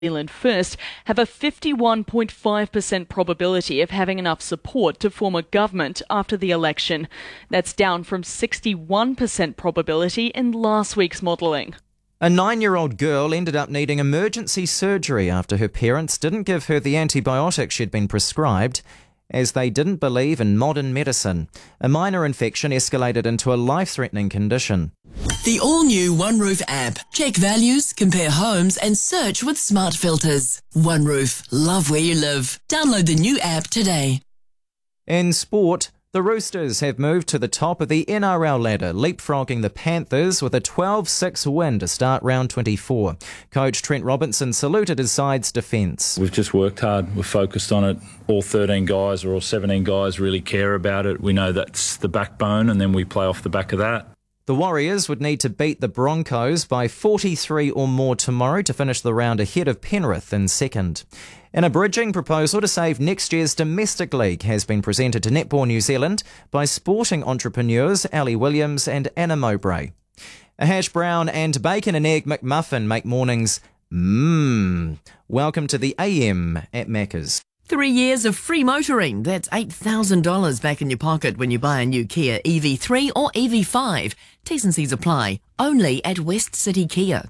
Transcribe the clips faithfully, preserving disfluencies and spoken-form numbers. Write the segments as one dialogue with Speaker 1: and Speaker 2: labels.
Speaker 1: Zealand First have a fifty-one point five percent probability of having enough support to form a government after the election. That's down from sixty-one percent probability in last week's modelling.
Speaker 2: A nine-year-old girl ended up needing emergency surgery after her parents didn't give her the antibiotic she'd been prescribed, as they didn't believe in modern medicine. A minor infection escalated into a life-threatening condition.
Speaker 3: The all-new OneRoof app. Check values, compare homes and search with smart filters. OneRoof. Love where you live. Download the new app today.
Speaker 2: In sport, the Roosters have moved to the top of the N R L ladder, leapfrogging the Panthers with a twelve six win to start round twenty-four. Coach Trent Robinson saluted his side's defence.
Speaker 4: We've just worked hard. We're focused on it. All thirteen guys or all seventeen guys really care about it. We know that's the backbone, and then we play off the back of that.
Speaker 2: The Warriors would need to beat the Broncos by forty-three or more tomorrow to finish the round ahead of Penrith in second. An abridging proposal to save next year's domestic league has been presented to Netball New Zealand by sporting entrepreneurs Ali Williams and Anna Mowbray. A hash brown and bacon and egg McMuffin make mornings mmm. Welcome to the A M at Macca's.
Speaker 3: Three years of free motoring. That's eight thousand dollars back in your pocket when you buy a new Kia E V three or E V five. T's and C's apply. Only at West City Kia.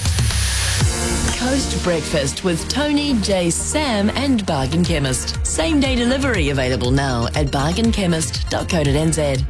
Speaker 3: Coast Breakfast with Tony, Jay, Sam and Bargain Chemist. Same day delivery available now at bargain chemist dot co dot n z.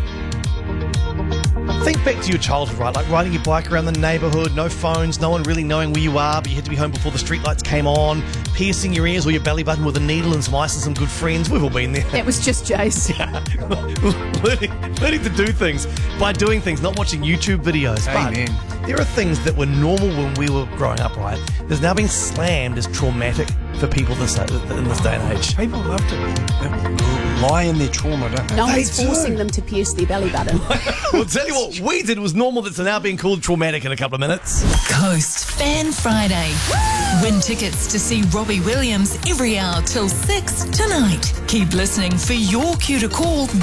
Speaker 5: Think back to your childhood, right? Like riding your bike around the neighbourhood, no phones, no one really knowing where you are, but you had to be home before the streetlights came on, piercing your ears or your belly button with a needle and some ice and some good friends. We've all been there.
Speaker 6: That was just Jace.
Speaker 5: Yeah. learning, learning to do things by doing things, not watching YouTube videos.
Speaker 7: Amen.
Speaker 5: But there are things that were normal when we were growing up, right? There's now been slammed as traumatic for people this, in this day and age.
Speaker 7: People love to lie in their trauma, don't they?
Speaker 6: No
Speaker 5: They
Speaker 6: one's forcing
Speaker 5: do.
Speaker 6: them to pierce their belly button.
Speaker 5: Well, tell you what we did was normal that's now being called traumatic in a couple of minutes.
Speaker 8: Coast Fan Friday. Win tickets to see Robbie Williams every hour till six tonight. Keep listening for your cue to call